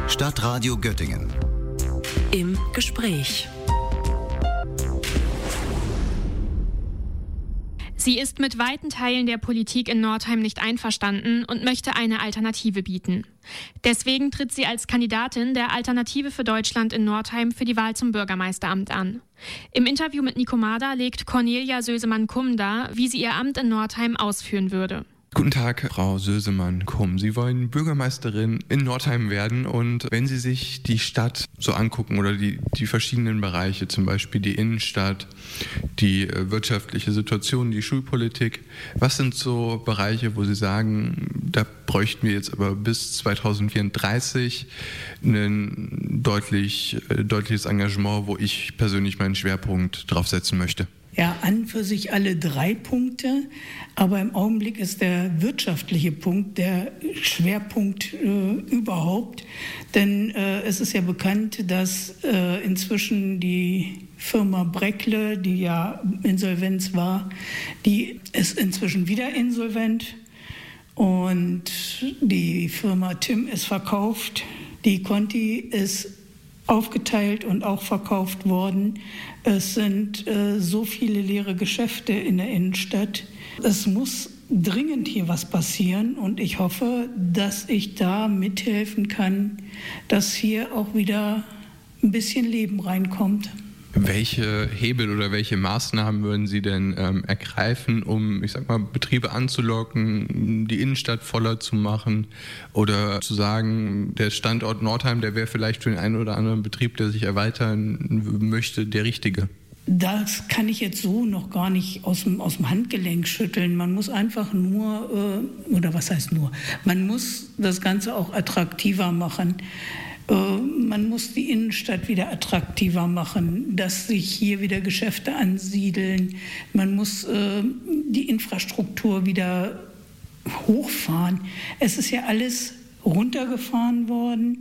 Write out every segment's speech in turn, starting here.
Stadtradio Göttingen. Im Gespräch. Sie ist mit weiten Teilen der Politik in Northeim nicht einverstanden und möchte eine Alternative bieten. Deswegen tritt sie als Kandidatin der Alternative für Deutschland in Northeim für die Wahl zum Bürgermeisteramt an. Im Interview mit Nico Mader legt Cornelia Sösemann-Kumm dar, wie sie ihr Amt in Northeim ausführen würde. Guten Tag, Frau Sösemann-Kumm. Sie wollen Bürgermeisterin in Northeim werden, und wenn Sie sich die Stadt so angucken oder die verschiedenen Bereiche, zum Beispiel die Innenstadt, die wirtschaftliche Situation, die Schulpolitik, was sind so Bereiche, wo Sie sagen, da bräuchten wir jetzt aber bis 2034 ein deutliches Engagement, wo ich persönlich meinen Schwerpunkt drauf setzen möchte? Ja, an für sich alle 3 Punkte, aber im Augenblick ist der wirtschaftliche Punkt der Schwerpunkt überhaupt. Denn es ist ja bekannt, dass inzwischen die Firma Breckle, die ja Insolvenz war, die ist inzwischen wieder insolvent, und die Firma Tim ist verkauft, die Conti ist aufgeteilt und auch verkauft worden. Es sind so viele leere Geschäfte in der Innenstadt. Es muss dringend hier was passieren, und ich hoffe, dass ich da mithelfen kann, dass hier auch wieder ein bisschen Leben reinkommt. Welche Hebel oder welche Maßnahmen würden Sie denn ergreifen, um, Betriebe anzulocken, die Innenstadt voller zu machen, oder zu sagen, der Standort Northeim, der wäre vielleicht für den einen oder anderen Betrieb, der sich erweitern möchte, der richtige? Das kann ich jetzt so noch gar nicht aus dem Handgelenk schütteln. Man muss einfach man muss das Ganze auch attraktiver machen. Man muss die Innenstadt wieder attraktiver machen, dass sich hier wieder Geschäfte ansiedeln. Man muss die Infrastruktur wieder hochfahren. Es ist ja alles runtergefahren worden.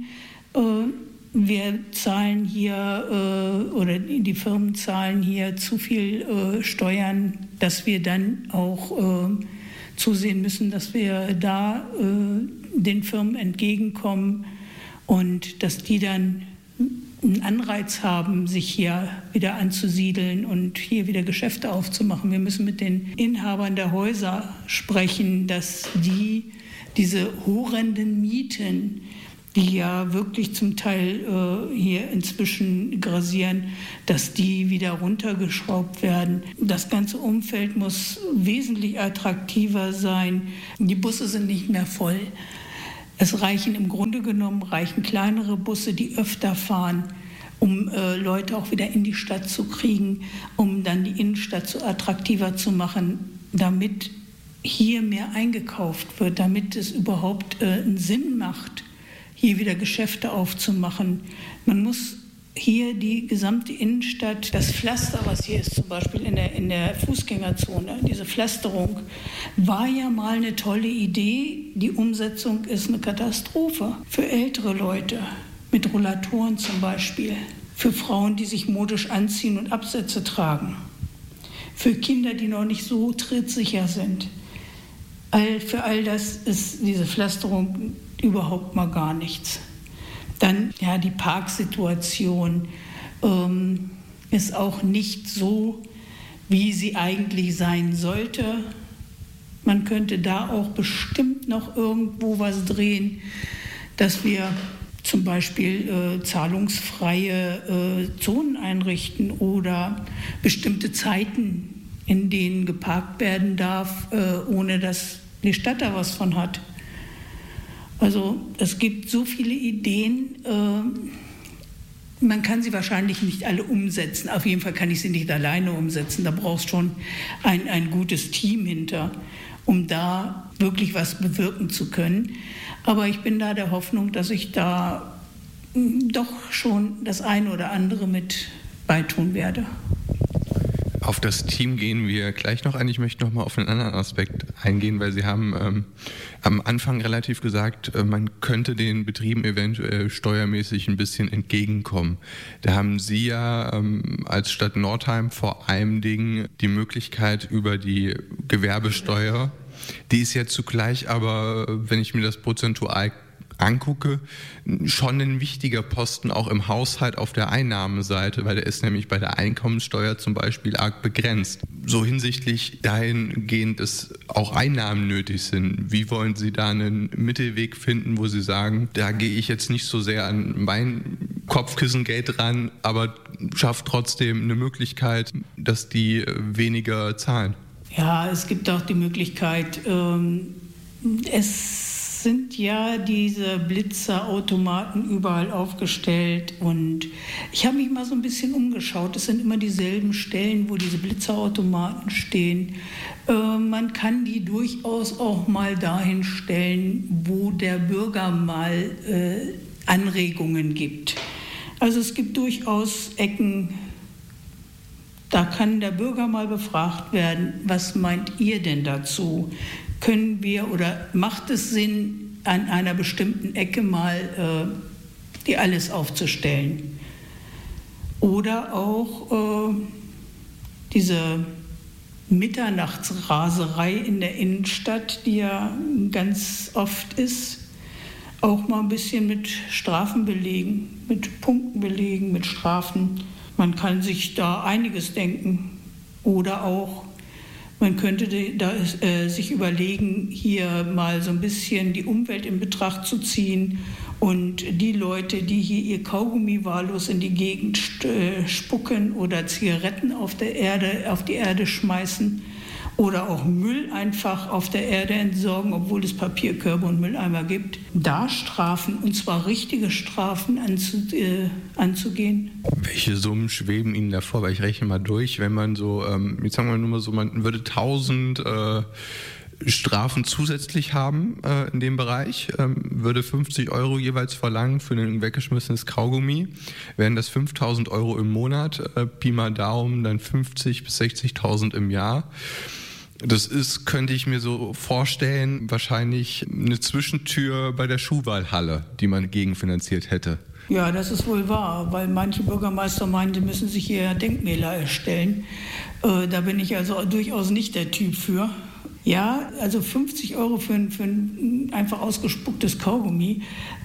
Wir zahlen hier, oder die Firmen zahlen hier zu viel Steuern, dass wir dann auch zusehen müssen, dass wir da den Firmen entgegenkommen und dass die dann einen Anreiz haben, sich hier wieder anzusiedeln und hier wieder Geschäfte aufzumachen. Wir müssen mit den Inhabern der Häuser sprechen, dass diese horrenden Mieten, die ja wirklich zum Teil hier inzwischen grassieren, dass die wieder runtergeschraubt werden. Das ganze Umfeld muss wesentlich attraktiver sein. Die Busse sind nicht mehr voll. Es reichen im Grunde genommen kleinere Busse, die öfter fahren, um Leute auch wieder in die Stadt zu kriegen, um dann die Innenstadt so attraktiver zu machen, damit hier mehr eingekauft wird, damit es überhaupt einen Sinn macht, hier wieder Geschäfte aufzumachen. Man muss hier die gesamte Innenstadt, das Pflaster, was hier ist, zum Beispiel in der Fußgängerzone, diese Pflasterung, war ja mal eine tolle Idee. Die Umsetzung ist eine Katastrophe. Für ältere Leute, mit Rollatoren zum Beispiel, für Frauen, die sich modisch anziehen und Absätze tragen, für Kinder, die noch nicht so trittsicher sind. Für all das ist diese Pflasterung überhaupt mal gar nichts. Dann, ja, die Parksituation ist auch nicht so, wie sie eigentlich sein sollte. Man könnte da auch bestimmt noch irgendwo was drehen, dass wir zum Beispiel zahlungsfreie Zonen einrichten oder bestimmte Zeiten, in denen geparkt werden darf, ohne dass die Stadt da was von hat. Also es gibt so viele Ideen, man kann sie wahrscheinlich nicht alle umsetzen. Auf jeden Fall kann ich sie nicht alleine umsetzen. Da brauchst schon ein gutes Team hinter, um da wirklich was bewirken zu können. Aber ich bin da der Hoffnung, dass ich da doch schon das eine oder andere mit beitun werde. Auf das Team gehen wir gleich noch ein. Ich möchte noch mal auf einen anderen Aspekt eingehen, weil Sie haben am Anfang relativ gesagt, man könnte den Betrieben eventuell steuermäßig ein bisschen entgegenkommen. Da haben Sie ja als Stadt Northeim vor allem Dingen die Möglichkeit über die Gewerbesteuer. Die ist ja zugleich aber, wenn ich mir das prozentual angucke, schon ein wichtiger Posten auch im Haushalt auf der Einnahmenseite, weil der ist nämlich bei der Einkommenssteuer zum Beispiel arg begrenzt. So hinsichtlich dahingehend, dass auch Einnahmen nötig sind. Wie wollen Sie da einen Mittelweg finden, wo Sie sagen, da gehe ich jetzt nicht so sehr an mein Kopfkissengeld ran, aber schafft trotzdem eine Möglichkeit, dass die weniger zahlen? Ja, es gibt auch die Möglichkeit, es sind ja diese Blitzerautomaten überall aufgestellt und ich habe mich mal so ein bisschen umgeschaut. Es sind immer dieselben Stellen, wo diese Blitzerautomaten stehen. Man kann die durchaus auch mal dahin stellen, wo der Bürger mal Anregungen gibt. Also es gibt durchaus Ecken, da kann der Bürger mal befragt werden, was meint ihr denn dazu? Können wir oder macht es Sinn, an einer bestimmten Ecke mal die alles aufzustellen? Oder auch diese Mitternachtsraserei in der Innenstadt, die ja ganz oft ist, auch mal ein bisschen mit Strafen belegen, mit Punkten belegen, mit Strafen. Man kann sich da einiges denken. Oder auch man könnte sich überlegen, hier mal so ein bisschen die Umwelt in Betracht zu ziehen und die Leute, die hier ihr Kaugummi wahllos in die Gegend spucken oder Zigaretten auf die Erde schmeißen oder auch Müll einfach auf der Erde entsorgen, obwohl es Papierkörbe und Mülleimer gibt, da Strafen, und zwar richtige Strafen anzugehen. Welche Summen schweben Ihnen davor? Weil ich rechne mal durch, wenn man so, jetzt sagen wir nur mal so, man würde 1000 Strafen zusätzlich haben in dem Bereich, würde 50 € jeweils verlangen für ein weggeschmissenes Kaugummi, wären das 5.000 € im Monat, Pi mal Daumen, dann 50.000 bis 60.000 im Jahr. Das ist, könnte ich mir so vorstellen, wahrscheinlich eine Zwischentür bei der Schuhwahlhalle, die man gegenfinanziert hätte. Ja, das ist wohl wahr, weil manche Bürgermeister meinen, die müssen sich hier Denkmäler erstellen. Da bin ich also durchaus nicht der Typ für. Ja, also 50 € für ein einfach ausgespucktes Kaugummi.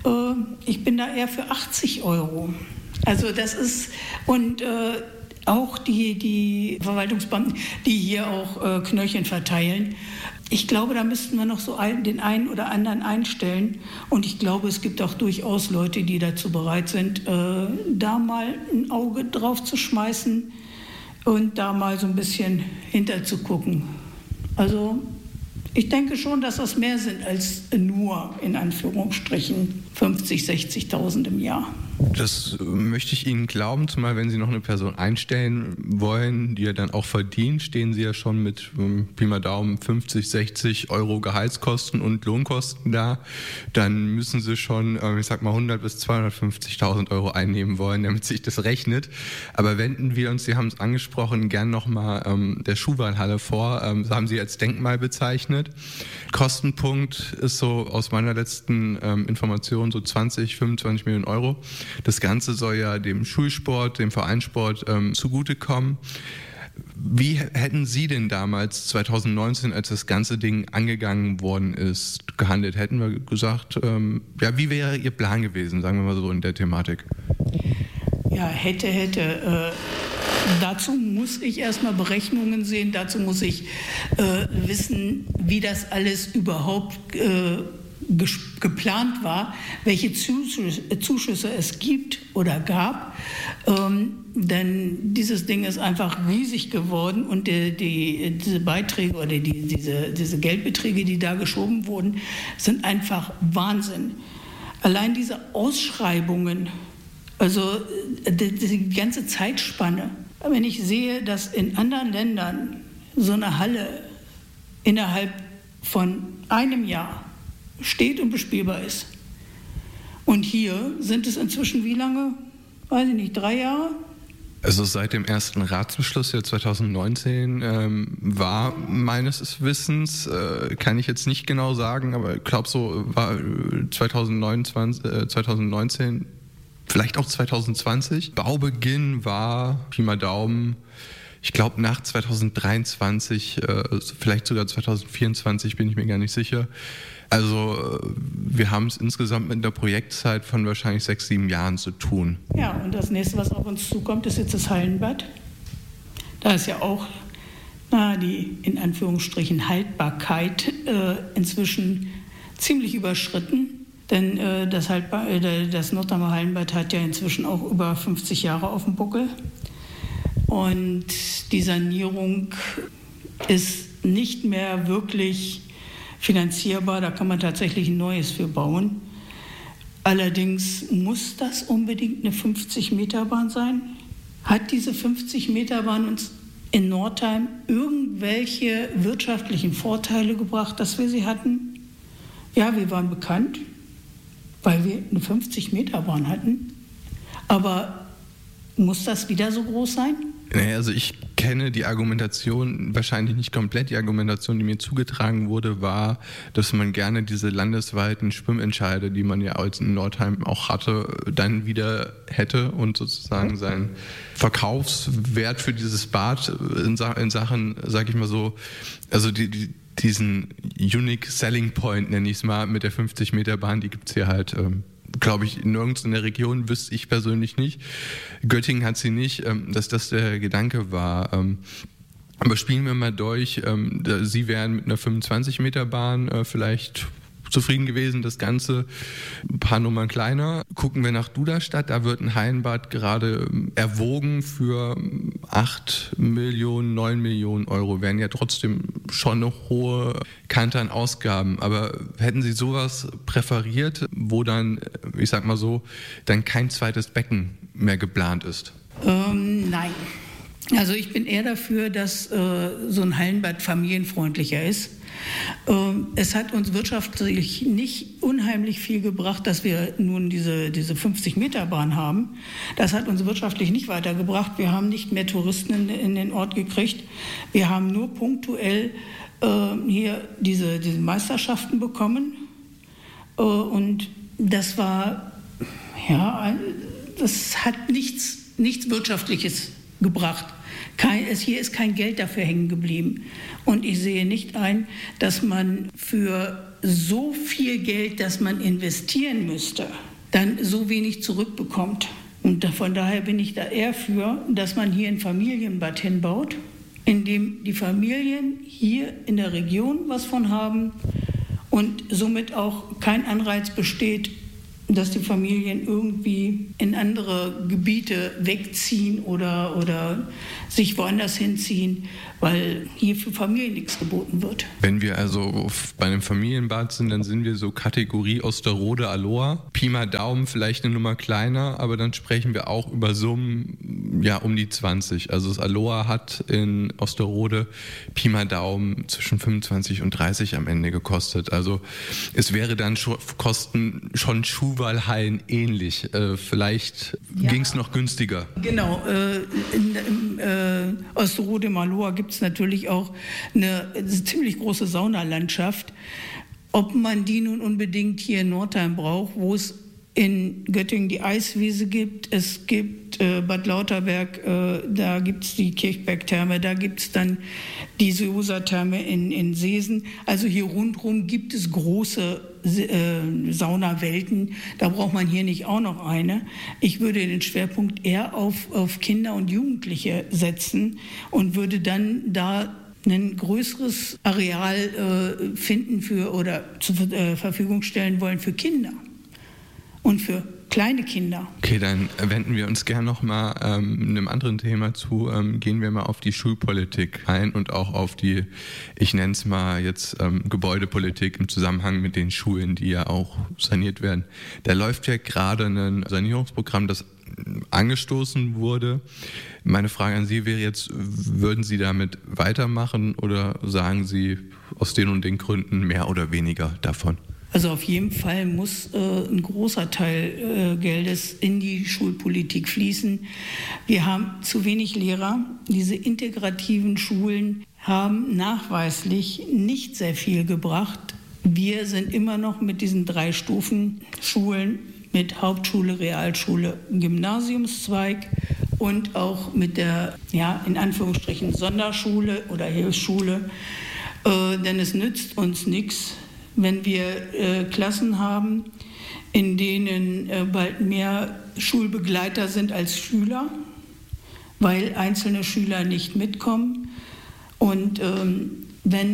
Ich bin da eher für 80 €. Also das ist, und auch die Verwaltungsbeamten, die hier auch Knöllchen verteilen. Ich glaube, da müssten wir noch so den einen oder anderen einstellen. Und ich glaube, es gibt auch durchaus Leute, die dazu bereit sind, da mal ein Auge drauf zu schmeißen und da mal so ein bisschen hinter zu gucken. Also ich denke schon, dass das mehr sind als nur, in Anführungsstrichen, 50.000, 60.000 im Jahr. Das möchte ich Ihnen glauben, zumal wenn Sie noch eine Person einstellen wollen, die ja dann auch verdient, stehen Sie ja schon mit Pi mal Daumen 50, 60 € Gehaltskosten und Lohnkosten da. Dann müssen Sie schon, ich sag mal 100.000 bis 250.000 € einnehmen wollen, damit sich das rechnet. Aber wenden wir uns, Sie haben es angesprochen, gern nochmal der Schuhwahlhalle vor. Das haben Sie als Denkmal bezeichnet. Kostenpunkt ist so aus meiner letzten Information so 20, 25 Millionen €. Das Ganze soll ja dem Schulsport, dem Vereinssport zugutekommen. Wie hätten Sie denn damals, 2019, als das ganze Ding angegangen worden ist, gehandelt? Hätten wir gesagt, wie wäre Ihr Plan gewesen, sagen wir mal so in der Thematik? Ja, hätte. Dazu muss ich erstmal Berechnungen sehen, dazu muss ich wissen, wie das alles überhaupt geplant war, welche Zuschüsse es gibt oder gab. Denn dieses Ding ist einfach riesig geworden und diese Beiträge oder diese Geldbeträge, die da geschoben wurden, sind einfach Wahnsinn. Allein diese Ausschreibungen, also die ganze Zeitspanne. Wenn ich sehe, dass in anderen Ländern so eine Halle innerhalb von einem Jahr steht und bespielbar ist. Und hier sind es inzwischen wie lange? Weiß ich nicht, 3 Jahre? Also seit dem ersten Ratsbeschluss, der 2019 war, meines Wissens, kann ich jetzt nicht genau sagen, aber ich glaube so war 2019, vielleicht auch 2020. Baubeginn war, Pi mal Daumen, Ich glaube, nach 2023, vielleicht sogar 2024, bin ich mir gar nicht sicher. Also wir haben es insgesamt mit einer Projektzeit von wahrscheinlich 6-7 Jahren zu tun. Ja, und das nächste, was auf uns zukommt, ist jetzt das Hallenbad. Da ist ja auch die, in Anführungsstrichen, Haltbarkeit inzwischen ziemlich überschritten. Denn das Nordheimer Hallenbad hat ja inzwischen auch über 50 Jahre auf dem Buckel. Und die Sanierung ist nicht mehr wirklich finanzierbar. Da kann man tatsächlich ein neues für bauen. Allerdings muss das unbedingt eine 50-Meter-Bahn sein? Hat diese 50-Meter-Bahn uns in Nordheim irgendwelche wirtschaftlichen Vorteile gebracht, dass wir sie hatten? Ja, wir waren bekannt, weil wir eine 50-Meter-Bahn hatten. Aber muss das wieder so groß sein? Naja, also ich kenne die Argumentation, wahrscheinlich nicht komplett. Die Argumentation, die mir zugetragen wurde, war, dass man gerne diese landesweiten Schwimmentscheide, die man ja als in Nordheim auch hatte, dann wieder hätte und sozusagen seinen Verkaufswert für dieses Bad in Sachen, sag ich mal so, also diesen Unique Selling Point, nenne ich es mal, mit der 50-Meter-Bahn, die gibt's hier halt, glaube ich, nirgends in der Region, wüsste ich persönlich nicht. Göttingen hat sie nicht, dass das der Gedanke war. Aber spielen wir mal durch, Sie wären mit einer 25-Meter-Bahn vielleicht zufrieden gewesen, das Ganze ein paar Nummern kleiner. Gucken wir nach Duderstadt, da wird ein Hallenbad gerade erwogen für 8 Millionen, 9 Millionen Euro. Wären ja trotzdem schon eine hohe Kante an Ausgaben. Aber hätten Sie sowas präferiert, wo dann, ich sag mal so, dann kein zweites Becken mehr geplant ist? Nein. Also ich bin eher dafür, dass so ein Hallenbad familienfreundlicher ist. Es hat uns wirtschaftlich nicht unheimlich viel gebracht, dass wir nun diese 50-Meter-Bahn haben. Das hat uns wirtschaftlich nicht weitergebracht. Wir haben nicht mehr Touristen in den Ort gekriegt. Wir haben nur punktuell hier diese Meisterschaften bekommen. Und das war, ja, das hat nichts Wirtschaftliches gebracht. Hier ist kein Geld dafür hängen geblieben. Und ich sehe nicht ein, dass man für so viel Geld, das man investieren müsste, dann so wenig zurückbekommt. Und von daher bin ich da eher für, dass man hier ein Familienbad hinbaut, in dem die Familien hier in der Region was von haben und somit auch kein Anreiz besteht, dass die Familien irgendwie in andere Gebiete wegziehen oder sich woanders hinziehen, weil hier für Familien nichts geboten wird. Wenn wir also bei einem Familienbad sind, dann sind wir so Kategorie Osterode, Aloha. Pi mal Daumen, vielleicht eine Nummer kleiner, aber dann sprechen wir auch über Summen, ja, um die 20. Also das Aloha hat in Osterode Pi mal Daumen zwischen 25 und 30 am Ende gekostet. Also es wäre dann Kosten schon Schuhwallhallen ähnlich. Vielleicht ging es noch günstiger. Genau. In Osterode im Aloha gibt es natürlich auch eine ziemlich große Saunalandschaft. Ob man die nun unbedingt hier in Nordheim braucht, wo es in Göttingen die Eiswiese gibt, es gibt Bad Lauterberg, da gibt es die Kirchberg-Therme, da gibt es dann die Seosa-Therme in Seesen. Also hier rundherum gibt es große Saunawelten, da braucht man hier nicht auch noch eine. Ich würde den Schwerpunkt eher auf Kinder und Jugendliche setzen und würde dann da ein größeres Areal finden oder zur Verfügung stellen wollen für Kinder und für kleine Kinder. Okay, dann wenden wir uns gerne nochmal einem anderen Thema zu. Gehen wir mal auf die Schulpolitik ein und auch auf die, ich nenne es mal jetzt Gebäudepolitik im Zusammenhang mit den Schulen, die ja auch saniert werden. Da läuft ja gerade ein Sanierungsprogramm, das angestoßen wurde. Meine Frage an Sie wäre jetzt, würden Sie damit weitermachen oder sagen Sie aus den und den Gründen mehr oder weniger davon? Also auf jeden Fall muss ein großer Teil Geldes in die Schulpolitik fließen. Wir haben zu wenig Lehrer. Diese integrativen Schulen haben nachweislich nicht sehr viel gebracht. Wir sind immer noch mit diesen 3 Stufen Schulen mit Hauptschule, Realschule, Gymnasiumszweig und auch mit der, in Anführungsstrichen, Sonderschule oder Hilfsschule. Denn es nützt uns nichts, wenn wir Klassen haben, in denen bald mehr Schulbegleiter sind als Schüler, weil einzelne Schüler nicht mitkommen. Und wenn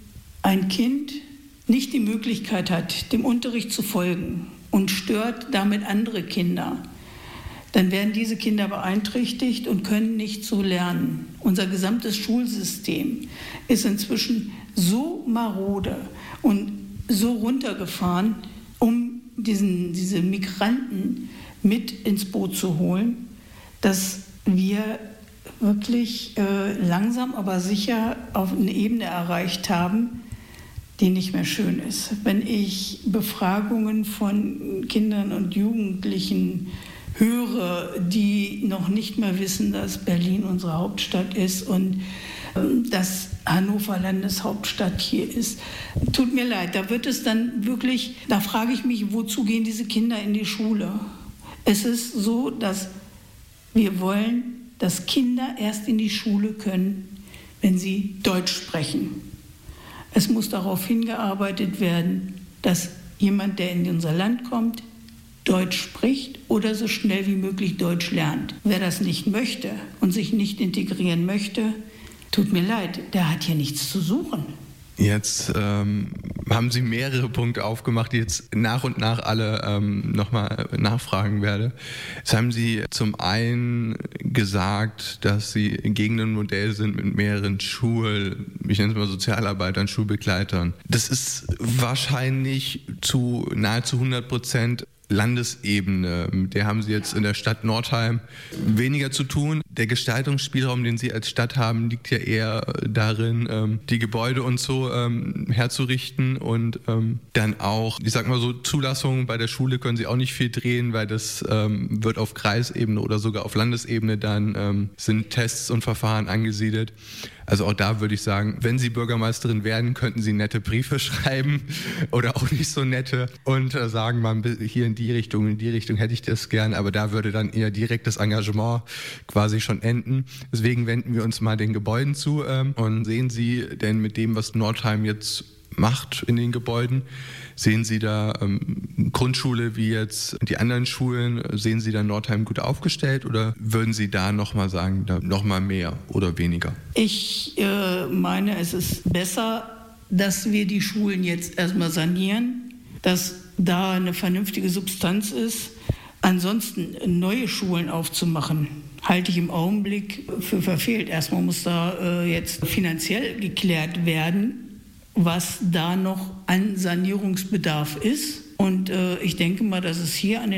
ein Kind nicht die Möglichkeit hat, dem Unterricht zu folgen und stört damit andere Kinder, dann werden diese Kinder beeinträchtigt und können nicht so lernen. Unser gesamtes Schulsystem ist inzwischen so marode und so runtergefahren, um diese Migranten mit ins Boot zu holen, dass wir wirklich langsam, aber sicher auf eine Ebene erreicht haben, die nicht mehr schön ist. Wenn ich Befragungen von Kindern und Jugendlichen höre, die noch nicht mehr wissen, dass Berlin unsere Hauptstadt ist und dass Hannover Landeshauptstadt hier ist. Tut mir leid, da wird es dann wirklich, da frage ich mich, wozu gehen diese Kinder in die Schule? Es ist so, dass wir wollen, dass Kinder erst in die Schule können, wenn sie Deutsch sprechen. Es muss darauf hingearbeitet werden, dass jemand, der in unser Land kommt, Deutsch spricht oder so schnell wie möglich Deutsch lernt. Wer das nicht möchte und sich nicht integrieren möchte, tut mir leid, der hat hier nichts zu suchen. Jetzt haben Sie mehrere Punkte aufgemacht, die jetzt nach und nach alle nochmal nachfragen werde. Jetzt haben Sie zum einen gesagt, dass Sie gegen ein Modell sind mit mehreren ich nenne es mal Sozialarbeitern, Schulbegleitern. Das ist wahrscheinlich zu nahezu 100% Landesebene. Mit der haben Sie jetzt in der Stadt Northeim weniger zu tun. Der Gestaltungsspielraum, den Sie als Stadt haben, liegt ja eher darin, die Gebäude und so herzurichten und dann auch, ich sag mal so, Zulassungen bei der Schule können Sie auch nicht viel drehen, weil das wird auf Kreisebene oder sogar auf Landesebene dann sind Tests und Verfahren angesiedelt. Also auch da würde ich sagen, wenn Sie Bürgermeisterin werden, könnten Sie nette Briefe schreiben oder auch nicht so nette und sagen, man hier in die Richtung hätte ich das gern, aber da würde dann eher direkt das Engagement quasi schon enden. Deswegen wenden wir uns mal den Gebäuden zu und sehen Sie denn mit dem, was Northeim jetzt macht in den Gebäuden, sehen Sie da Grundschule wie jetzt die anderen Schulen, sehen Sie da Northeim gut aufgestellt oder würden Sie da nochmal sagen, da nochmal mehr oder weniger? Ich meine, es ist besser, dass wir die Schulen jetzt erstmal sanieren, dass da eine vernünftige Substanz ist. Ansonsten neue Schulen aufzumachen, halte ich im Augenblick für verfehlt. Erstmal muss da jetzt finanziell geklärt werden, was da noch an Sanierungsbedarf ist. Und ich denke mal, dass es hier an